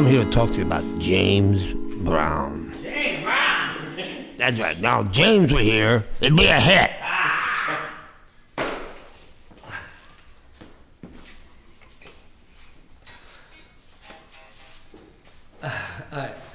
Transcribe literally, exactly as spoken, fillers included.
I'm here to talk to you about James Brown. James Brown? That's right. Now, if James were here, it'd be a hit. All right.